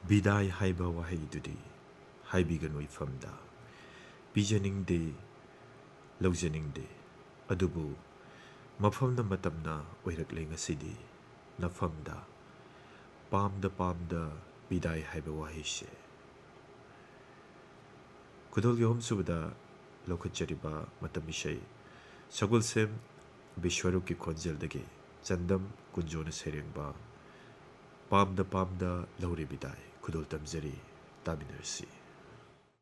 비다이 하이바 와헤이두디 하이비ಗನು 이famda 비저닝데 ꯂꯧꯖꯅꯤꯡꯗꯦ ꯑꯗꯨꯕꯨ ꯃꯐꯝꯅ ꯃꯇꯝꯅ ꯑꯣꯏꯔꯛꯂꯦ ꯉꯁꯤꯗꯤ ꯅꯐꯝꯗ ꯄꯥꯝꯗ ꯕꯤꯗꯥꯏ ꯍꯥꯏꯕ ꯋꯥꯍꯩꯁꯦ ꯈꯨꯗꯣꯜꯒꯤ ꯑꯍꯨꯝꯁꯨꯕꯗ ꯂꯧꯈꯠꯆꯔꯤꯕ ꯃꯇꯝ ꯏꯁꯩ ꯁꯒꯣꯜꯁꯦꯝ ꯕꯤꯁ꯭ꯋꯔꯨꯞꯀꯤ ꯈꯣꯟꯖꯦꯜꯗꯒꯤ ꯆꯟꯗꯝ ꯀꯨꯟꯖꯣꯅ ꯁꯩꯔꯦꯡꯕ ꯄꯥꯝꯗ ꯂꯧꯔꯦ ꯕꯤꯗꯥꯏ ꯈꯨꯗꯣꯜ ꯇꯝꯖꯔꯤ ꯇꯥꯃꯤꯟꯅꯔꯁꯤ